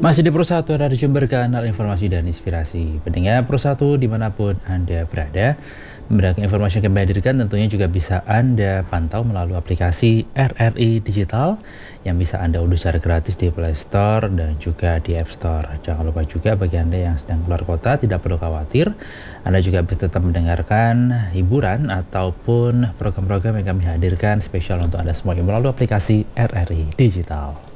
Masih di Pro1 Radio Jember, kanal informasi dan inspirasi. Pendengar Pro1 dimanapun Anda berada, beragam informasi yang kami hadirkan tentunya juga bisa Anda pantau melalui aplikasi RRI Digital yang bisa Anda unduh secara gratis di Play Store dan juga di App Store. Jangan lupa juga bagi Anda yang sedang keluar kota, tidak perlu khawatir. Anda juga bisa tetap mendengarkan hiburan ataupun program-program yang kami hadirkan spesial untuk Anda semua melalui aplikasi RRI Digital.